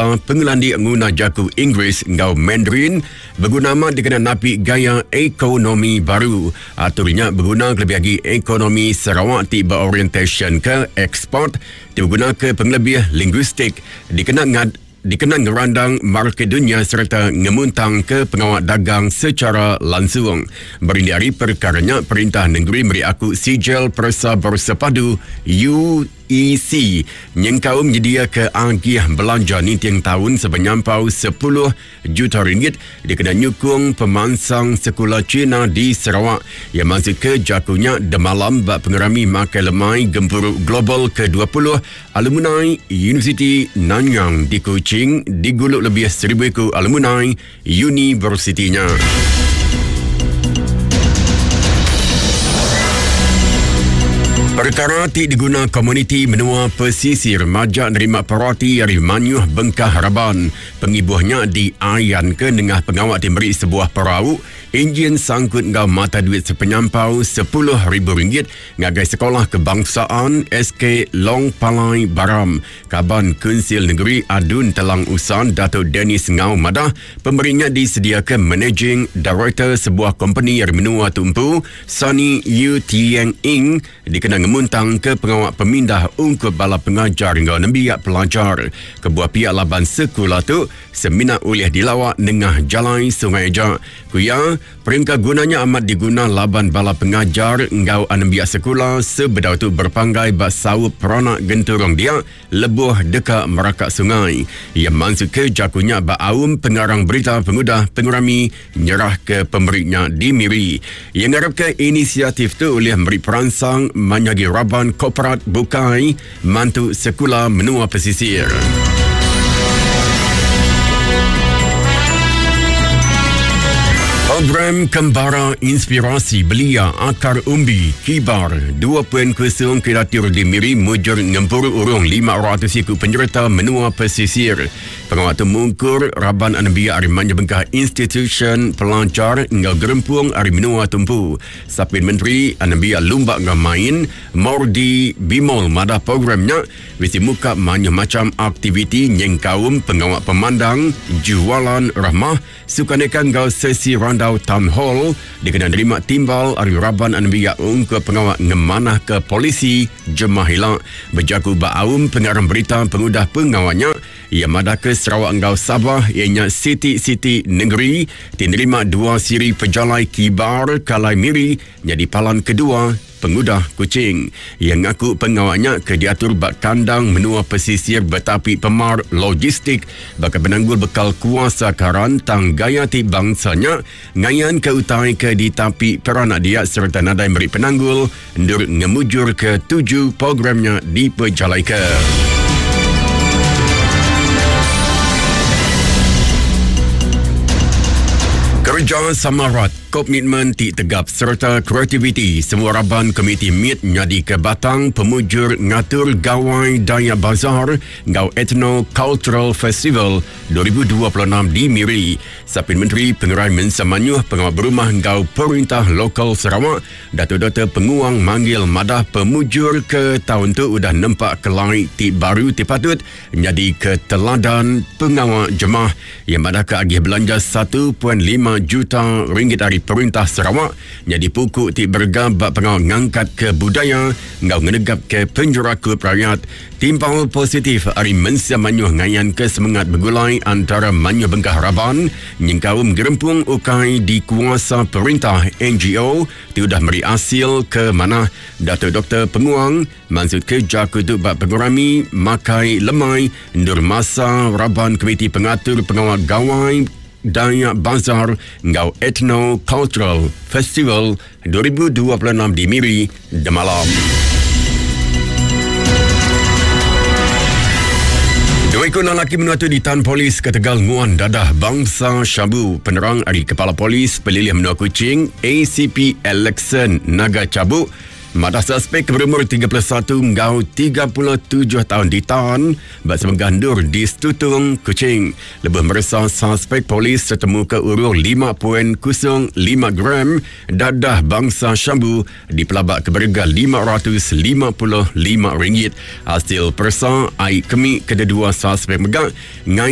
serta pengelandi guna jaku Inggeris ngau Mandarin berguna dikenal napi gaya ekonomi baru. Aturnya berguna lebih lagi ekonomi Sarawak tiba orientation ke ekspor berguna ke penglebih linguistik dikenal ngerandang market dunia serta ngemuntang ke pengawal dagang secara langsung. Berindari perkaranya Perintah Negeri beri aku sijil Persa Bersepadu UEC nyengkau menyedia ke agih belanja ni tiang tahun sebenyampau 10 juta ringgit dikena nyukung pemansang sekolah Cina di Sarawak yang masuk ke jakunya demalam bak pengerami makai lemai gempur global ke-20 alumni Universiti Nanyang di Kuching diguluk lebih 1,000 ekor alumni universitinya. Perkara ti diguna komuniti menua pesisir majak nerima paroti dari Manyuh Bengkah Raban. Pengibuhnya di Ayan ke Nengah pengawak diberi sebuah perahu enjin sangkut ngau mata duit sepenyampau RM10,000 ngagai sekolah kebangsaan SK Long Palai Baram. Kaban Kunsil Negeri Adun Telang Usan Datuk Dennis Ngau Madah pemberinya disediakan Managing Director sebuah company yang menua tumpu Sunny Yu Tieng Ing dikenal ngemuntang ke pengawak pemindah ungkup bala pengajar ngau nembiak pelajar. Kebuah pihak laban sekolah tu seminar oleh dilawak Nengah Jalai Sungai Jak. Kuya peringkat gunanya amat diguna laban bala pengajar ngau anembiak sekolah sebedau tu berpanggai bak sawup peranak genturong dia lebuh dekat merakak sungai. Ia masuk ke jakunya bak aum pengarang berita pengudah pengurami nyerah ke pemberinya di Miri. Yang ngarapkan inisiatif tu oleh memberi peransang Manyagi Raban Korporat Bukai mantu sekolah menua pesisir. Program Kembara Inspirasi Belia Akar Umbi Kibar 2.0 Kiratir di Miri mujur ngempur urung 500 ikut penyerta menua pesisir. Pengawat mungkur Raban Anabia Arimanya Bengkah Institution Pelancar ngau gerempung Ari menua tumpu. Sapin Menteri Anabia Lumbak ngamain Mordi Bimol madah programnya visi muka banyak macam aktiviti nyengkaum pengawat pemandang jualan rahmah sukanekan ngau sesi randau Town Hall dikenal terima timbal Ari Raban Anabia ke pengawat ngemanah ke polisi jemah hilang berjaku ba'aum pengarang berita pengudah pengawatnya ia madah ke Sarawak Ngau Sabah ianya Siti Negeri menerima 2 siri pejalai kibar Kalai Miri jadi palan kedua pengudah Kuching yang ngaku pengawaknya ke diatur bak kandang menua pesisir betapi pemar logistik bakal penanggul bekal kuasa karan tang gaya ti bangsanya ngayan ke utai ke di tapi peranak dia serta nadai beri penanggul ndur ngemujur ke 7 programnya di pejalai ke. Kerja samarat, komitmen ti tegap serta kreativiti semua Raban Komiti MIT nyadi ke Batang pemujur ngatur gawai daya bazar ngau Ethno Cultural Festival 2026 di Miri. Sapin Menteri Pengerai Mensa Manyuh pengawal berumah ngau Perintah Lokal Sarawak Dato' Penguang manggil madah pemujur ke tahun tu udah nampak kelai ti baru ti patut nyadi ke teladan pengawal jemaah yang madah ke agih belanja 1.5 juta ringgit dari Perintah Sarawak jadi pukuk ti bergabak pengawal ngangkat ke budaya ngau ngenegap ke penjurakut rakyat. Timpang positif Ari Mensa Manyuh ngayan ke semangat bergulai antara Manyuh Bengkah Raban nyengkau gerempung ukai di kuasa perintah NGO sudah beri hasil ke mana Dato' Dr. Penguang maksud ke jakutuk bak pengurami makai lemai ndur masa Raban Komiti Pengatur Pengawal Gawai Daya Bazar ngau Ethno Cultural Festival 2026 di Miri Demalam. Dua ekor lelaki menatu di Tan Polis ke Tegal Nguan Dadah Bangsa Syabu. Penerang dari Kepala Polis Pelilih Menua Kuching ACP Alexan Naga Cabuk madah suspek berumur 31 ngau 37 tahun ditahan bersama gandur di Stutung Kuching. Lebih meresah suspek polis setemu ke urung 5.05 gram dadah bangsa Syabu di pelabak keberga RM555. Hasil persa ai kemi kedua suspek megak ngai